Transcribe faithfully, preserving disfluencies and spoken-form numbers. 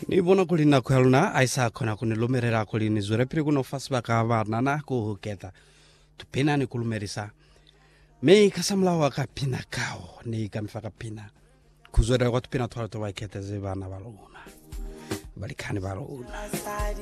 Ni bona kulina kwelna aisa khona kunilumerera kulini zure piri kuno fasba ka varna na ku keta tupina ni kulumerisa me kasamla wa ka pina kao ni kamfaka pina kuzore wa tupina twala to wa keta ze bana balona balikani balona